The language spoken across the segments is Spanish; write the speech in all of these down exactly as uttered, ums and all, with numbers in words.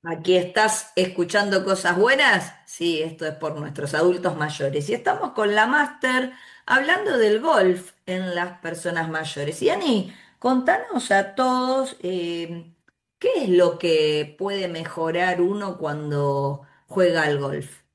Aquí estás escuchando cosas buenas. Sí, esto es por nuestros adultos mayores. Y estamos con la máster hablando del golf en las personas mayores. Y Ani, contanos a todos eh, qué es lo que puede mejorar uno cuando juega al golf.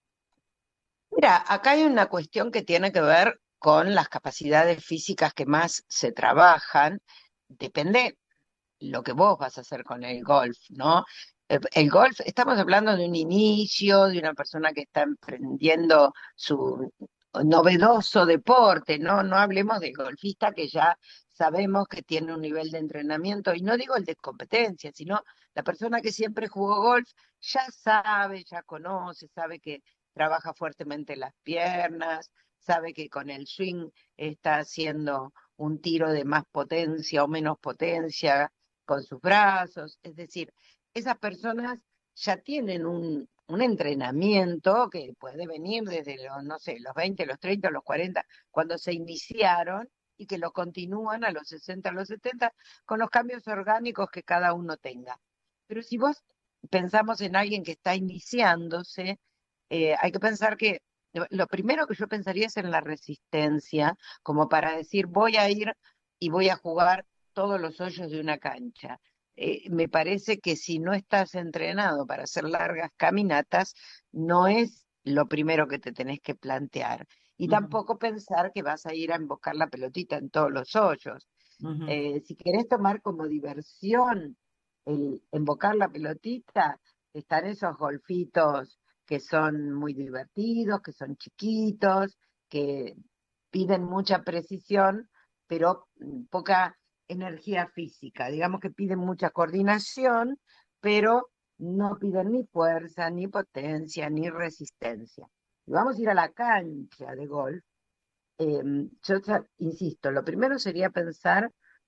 Mira, acá hay una cuestión que tiene que ver con las capacidades físicas que más se trabajan. Depende lo que vos vas a hacer con el golf, ¿no? El, el golf, estamos hablando de un inicio, de una persona que está emprendiendo su novedoso deporte, ¿no? No hablemos del golfista que ya sabemos que tiene un nivel de entrenamiento, y no digo el de competencia, sino la persona que siempre jugó golf ya sabe, ya conoce, sabe que trabaja fuertemente las piernas, sabe que con el swing está haciendo un tiro de más potencia o menos potencia con sus brazos. Es decir, esas personas ya tienen un, un entrenamiento que puede venir desde los, no sé, los veinte, los treinta, los cuarenta, cuando se iniciaron, y que lo continúan a los sesenta, a los setenta, con los cambios orgánicos que cada uno tenga. Pero si vos pensamos en alguien que está iniciándose, eh, hay que pensar que lo, lo primero que yo pensaría es en la resistencia, como para decir, voy a ir y voy a jugar todos los hoyos de una cancha. Eh, me parece que si no estás entrenado para hacer largas caminatas, no es lo primero que te tenés que plantear. Y Ujú, tampoco pensar que vas a ir a embocar la pelotita en todos los hoyos. ujú, Eh, si querés tomar como diversión el embocar la pelotita, están esos golfitos que son muy divertidos, que son chiquitos, que piden mucha precisión, pero mm, poca energía física. Digamos que piden mucha coordinación, pero no piden ni fuerza, ni potencia, ni resistencia. Y vamos a ir a la cancha de golf. eh, yo ya- insisto, lo primero sería pensar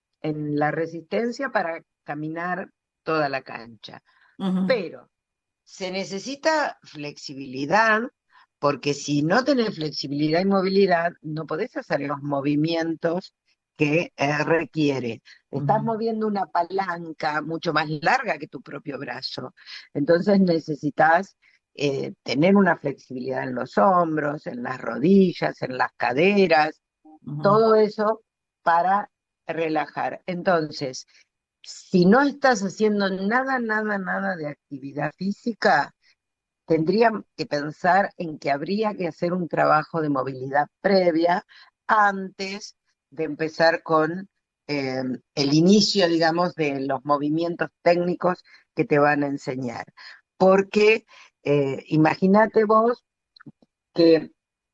en la resistencia para caminar toda la cancha. ujú. Pero se necesita flexibilidad, porque si no tenés flexibilidad y movilidad, no podés hacer los movimientos que eh, requiere. Estás Ujú. moviendo una palanca mucho más larga que tu propio brazo. Entonces necesitas eh, tener una flexibilidad en los hombros, en las rodillas, en las caderas, Ujú. todo eso para relajar. Entonces, si no estás haciendo nada, nada, nada de actividad física, tendrían que pensar en que habría que hacer un trabajo de movilidad previa antes de empezar con eh, el inicio, digamos, de los movimientos técnicos que te van a enseñar. Porque eh, imagínate vos que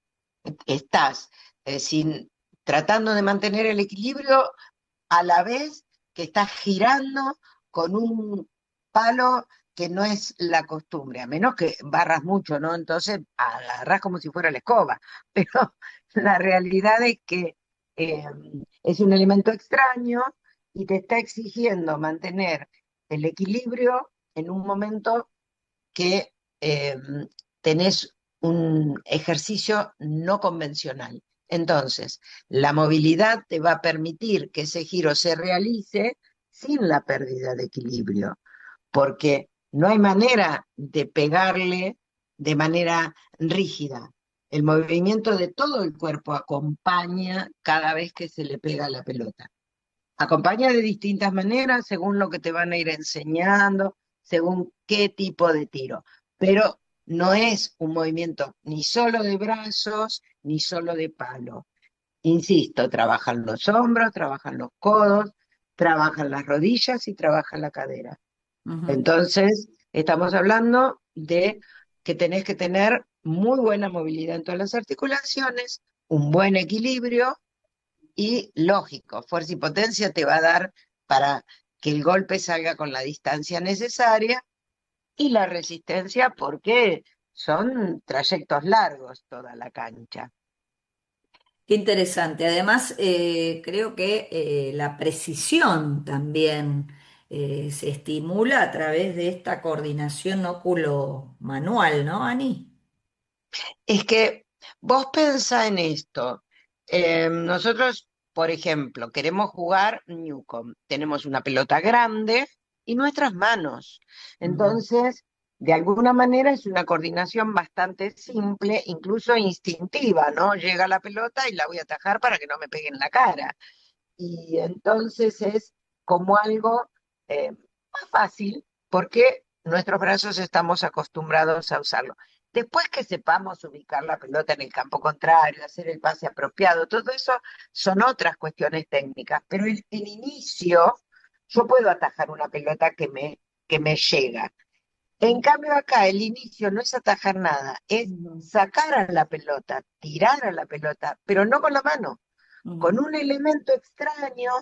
estás eh, sin, tratando de mantener el equilibrio a la vez que estás girando con un palo que no es la costumbre, a menos que barras mucho, ¿no? Entonces agarrás como si fuera la escoba, pero la realidad es que eh, es un elemento extraño y te está exigiendo mantener el equilibrio en un momento que eh, tenés un ejercicio no convencional. Entonces, la movilidad te va a permitir que ese giro se realice sin la pérdida de equilibrio, porque no hay manera de pegarle de manera rígida. El movimiento de todo el cuerpo acompaña cada vez que se le pega la pelota. Acompaña de distintas maneras según lo que te van a ir enseñando, según qué tipo de tiro. Pero no es un movimiento ni solo de brazos, ni solo de palo. Insisto, trabajan los hombros, trabajan los codos, trabajan las rodillas y trabajan la cadera. Ujú. Entonces, estamos hablando de que tenés que tener muy buena movilidad en todas las articulaciones, un buen equilibrio y lógico, fuerza y potencia te va a dar para que el golpe salga con la distancia necesaria, y la resistencia porque son trayectos largos toda la cancha. Qué interesante. Además, eh, creo que eh, la precisión también eh, se estimula a través de esta coordinación óculo-manual, ¿no, Ani? Es que vos pensá en esto. Eh, nosotros, por ejemplo, queremos jugar Newcomb. Tenemos una pelota grande, y nuestras manos. Ujú, Entonces, de alguna manera es una coordinación bastante simple, incluso instintiva, ¿no? Llega la pelota y la voy a atajar para que no me pegue en la cara. Y entonces es como algo eh, más fácil porque nuestros brazos estamos acostumbrados a usarlo. Después que sepamos ubicar la pelota en el campo contrario, hacer el pase apropiado, todo eso son otras cuestiones técnicas, pero el, el inicio, yo puedo atajar una pelota que me, que me llega. En cambio acá el inicio no es atajar nada, es ujú, sacar a la pelota, tirar a la pelota, pero no con la mano, con ujú, un elemento extraño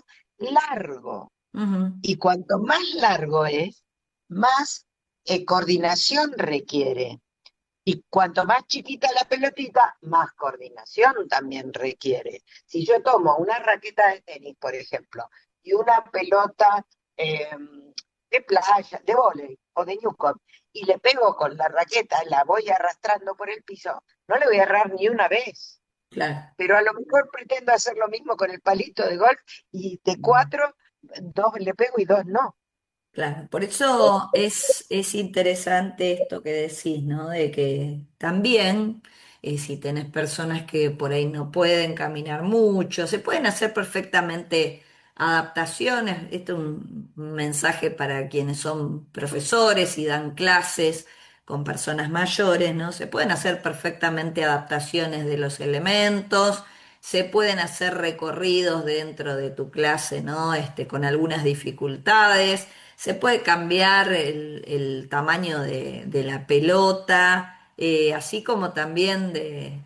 largo. ujú. Y cuanto más largo es, más eh, coordinación requiere. Y cuanto más chiquita la pelotita, más coordinación también requiere. Si yo tomo una raqueta de tenis, por ejemplo, y una pelota eh, de playa, de vóley o de Newcomb, y le pego con la raqueta, la voy arrastrando por el piso, no le voy a errar ni una vez, Claro. pero a lo mejor pretendo hacer lo mismo con el palito de golf y de cuatro, dos le pego y dos no. Claro, por eso es, es interesante esto que decís, ¿no? De que también, eh, si tenés personas que por ahí no pueden caminar mucho, se pueden hacer perfectamente adaptaciones. Esto es un un mensaje para quienes son profesores y dan clases con personas mayores, ¿no? Se pueden hacer perfectamente adaptaciones de los elementos, se pueden hacer recorridos dentro de tu clase, ¿no? Este, con algunas dificultades. Se puede cambiar el, el tamaño de, de la pelota, eh, así como también de,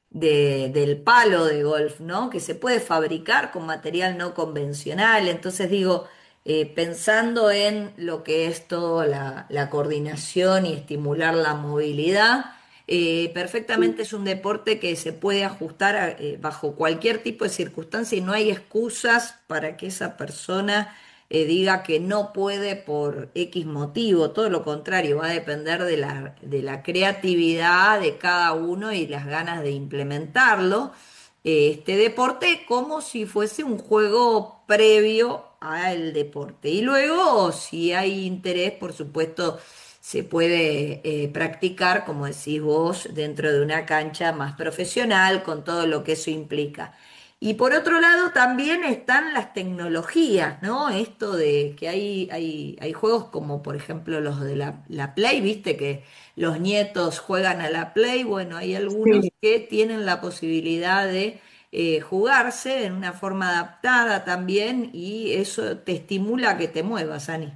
de- del palo de golf, ¿no? Que se puede fabricar con material no convencional. Entonces digo, eh, pensando en lo que es toda la, la coordinación y estimular la movilidad, eh, perfectamente es un deporte que se puede ajustar a- eh, bajo cualquier tipo de circunstancia y no hay excusas para que esa persona eh, diga que no puede por X motivo, todo lo contrario, va a depender de la, de la creatividad de cada uno y las ganas de implementarlo, eh, este deporte como si fuese un juego previo al deporte. Y luego, si hay interés, por supuesto, se puede eh, practicar, como decís vos, dentro de una cancha más profesional, con todo lo que eso implica. Y por otro lado también están las tecnologías, ¿no? Esto de que hay, hay, hay juegos como por ejemplo los de la, la Play, viste que los nietos juegan a la Play, bueno, hay algunos Sí. que tienen la posibilidad de eh, jugarse en una forma adaptada también y eso te estimula a que te muevas, Ani.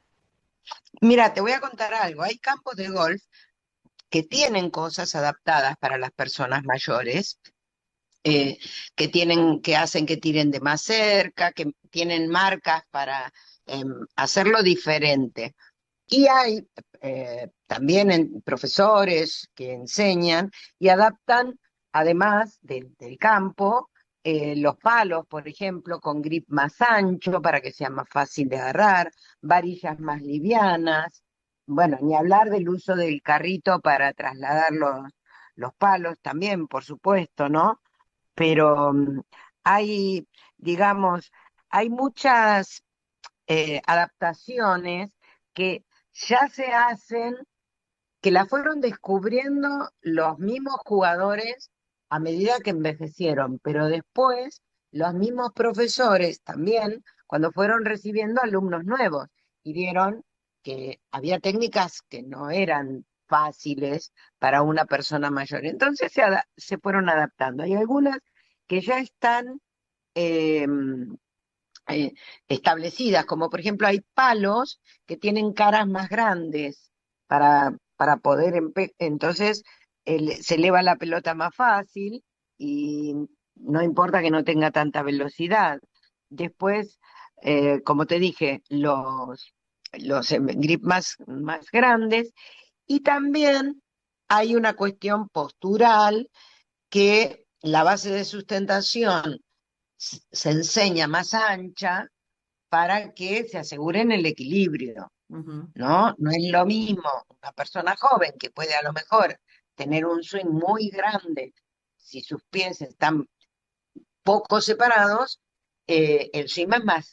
Mira, te voy a contar algo. Hay campos de golf que tienen cosas adaptadas para las personas mayores, eh, que tienen, que hacen que tiren de más cerca, que tienen marcas para em, hacerlo diferente. Y hay eh, también en- profesores que enseñan y adaptan, además del, del campo, eh, los palos, por ejemplo, con grip más ancho para que sea más fácil de agarrar, varillas más livianas. Bueno, ni hablar del uso del carrito para trasladar los, los palos también, por supuesto, ¿no? Pero mm, hay, digamos, hay muchas eh, adaptaciones que ya se hacen, que la fueron descubriendo los mismos jugadores a medida que envejecieron, pero después los mismos profesores también, cuando fueron recibiendo alumnos nuevos y vieron que había técnicas que no eran fáciles para una persona mayor. Entonces se, ada- se fueron adaptando. Hay algunas que ya están eh, eh, establecidas, como por ejemplo hay palos que tienen caras más grandes para, para poder, empe- entonces el- se eleva la pelota más fácil y no importa que no tenga tanta velocidad. Después, eh, como te dije, los, los em, grip más, más grandes y también hay una cuestión postural que la base de sustentación s- se enseña más ancha para que se aseguren el equilibrio, Ujú. ¿no? No es lo mismo una persona joven que puede a lo mejor tener un swing muy grande si sus pies están poco separados, eh, el swing es más,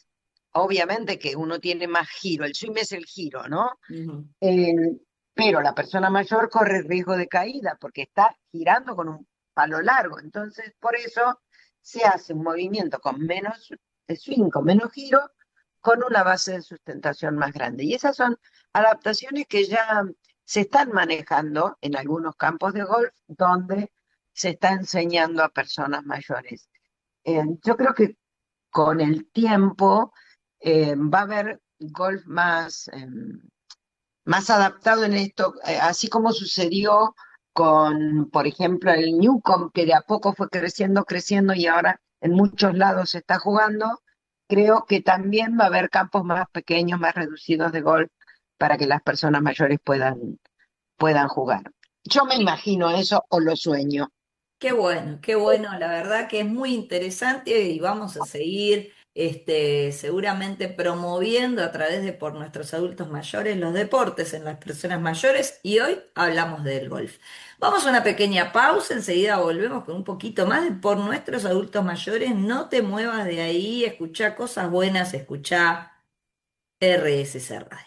obviamente que uno tiene más giro, el swing es el giro, ¿no? Ujú. Eh, pero la persona mayor corre riesgo de caída porque está girando con un palo largo. Entonces, por eso se hace un movimiento con menos swing, con menos giro, con una base de sustentación más grande. Y esas son adaptaciones que ya se están manejando en algunos campos de golf donde se está enseñando a personas mayores. Eh, yo creo que con el tiempo eh, va a haber golf más, eh, más adaptado en esto, eh, así como sucedió con, por ejemplo, el Newcomb, que de a poco fue creciendo, creciendo y ahora en muchos lados se está jugando. Creo que también va a haber campos más pequeños, más reducidos de golf para que las personas mayores puedan, puedan jugar. Yo me imagino eso o lo sueño. Qué bueno, qué bueno, la verdad que es muy interesante y vamos a seguir este, seguramente promoviendo a través de por nuestros adultos mayores los deportes en las personas mayores y hoy hablamos del golf. Vamos a una pequeña pausa, enseguida volvemos con un poquito más de por nuestros adultos mayores. No te muevas de ahí, escuchá cosas buenas, escuchá R S C Radio.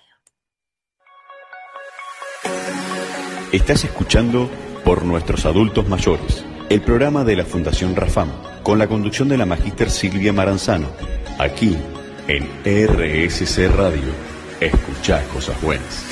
Estás escuchando Por Nuestros Adultos Mayores, el programa de la Fundación Rafam, con la conducción de la magíster Silvia Maranzano, aquí en R S C Radio. Escuchá cosas buenas.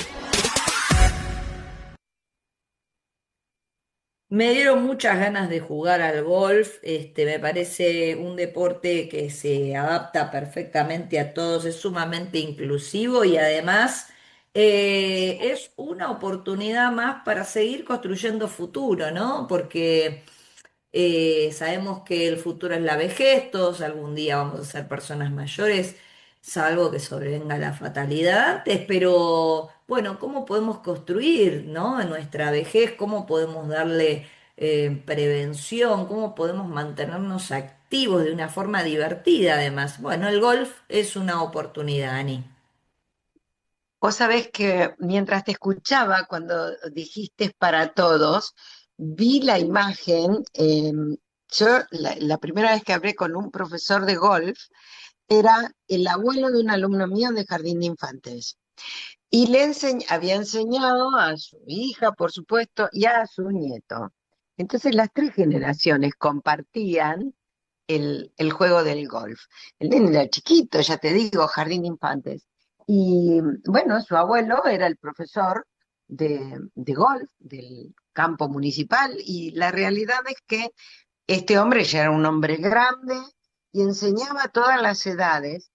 Me dieron muchas ganas de jugar al golf, este, me parece un deporte que se adapta perfectamente a todos, es sumamente inclusivo y además eh, es una oportunidad más para seguir construyendo futuro, ¿no? Porque eh, sabemos que el futuro es la vejez, todos algún día vamos a ser personas mayores, salvo que sobrevenga la fatalidad antes, pero bueno, ¿cómo podemos construir, ¿no? En nuestra vejez, cómo podemos darle eh, prevención, cómo podemos mantenernos activos de una forma divertida además? Bueno, el golf es una oportunidad, Ani. Vos sabés que mientras te escuchaba, cuando dijiste para todos, vi la imagen. Eh, yo la, la primera vez que hablé con un profesor de golf era el abuelo de un alumno mío de jardín de infantes. Y le enseñ- había enseñado a su hija, por supuesto, y a su nieto. Entonces las tres generaciones compartían el, el juego del golf. El nene era chiquito, ya te digo, jardín de infantes. Y bueno, su abuelo era el profesor de, de golf del campo municipal y la realidad es que este hombre ya era un hombre grande y enseñaba a todas las edades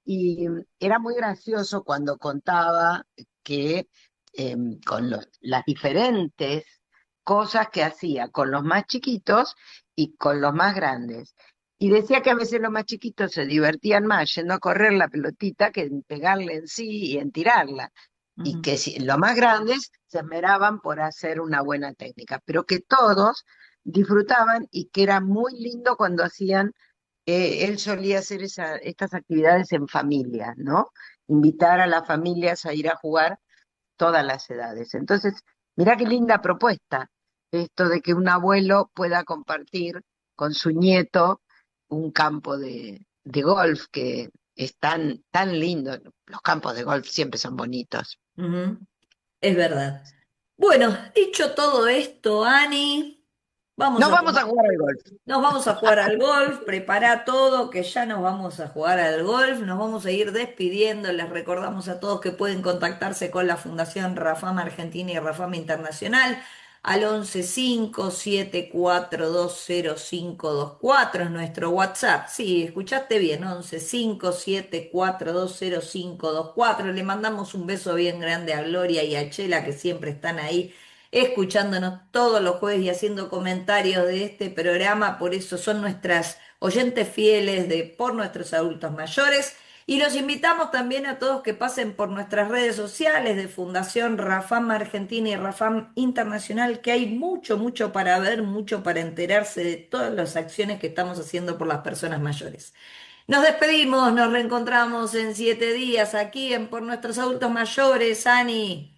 y era muy gracioso cuando contaba que eh, con los, las diferentes cosas que hacía con los más chiquitos y con los más grandes. Y decía que a veces los más chiquitos se divertían más yendo a correr la pelotita que en pegarle en sí y en tirarla. Y Ujú. que si, los más grandes se esmeraban por hacer una buena técnica, pero que todos disfrutaban y que era muy lindo cuando hacían eh, él solía hacer esa- estas actividades en familia, ¿no? Invitar a las familias a ir a jugar todas las edades. Entonces, mirá qué linda propuesta, esto de que un abuelo pueda compartir con su nieto un campo de, de golf que es tan, tan lindo. Los campos de golf siempre son bonitos. Ujú. Es verdad. Bueno, dicho todo esto, Ani, vamos Nos a vamos a tomar. jugar al golf. Nos vamos a jugar al golf, prepara todo, que ya nos vamos a jugar al golf, nos vamos a ir despidiendo, les recordamos a todos que pueden contactarse con la Fundación Rafam Argentina y Rafam Internacional al once cinco siete cuatro dos cero cinco dos cuatro es nuestro WhatsApp. Sí, escuchaste bien, once cinco siete cuatro dos cero cinco dos cuatro. Le mandamos un beso bien grande a Gloria y a Chela que siempre están ahí escuchándonos todos los jueves y haciendo comentarios de este programa, por eso son nuestras oyentes fieles de por nuestros adultos mayores. Y los invitamos también a todos que pasen por nuestras redes sociales de Fundación Rafam Argentina y Rafam Internacional, que hay mucho, mucho para ver, mucho para enterarse de todas las acciones que estamos haciendo por las personas mayores. Nos despedimos, nos reencontramos en siete días aquí en Por Nuestros Adultos Mayores, Ani.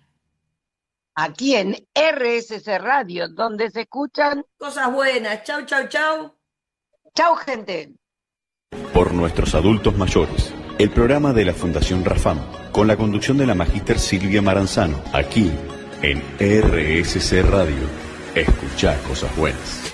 Aquí en R S C Radio, donde se escuchan. Cosas buenas. Chau, chau, chau. ¡Chao, gente! Por Nuestros Adultos Mayores, el programa de la Fundación Rafam, con la conducción de la magíster Silvia Maranzano, aquí en R S C Radio. Escuchá cosas buenas.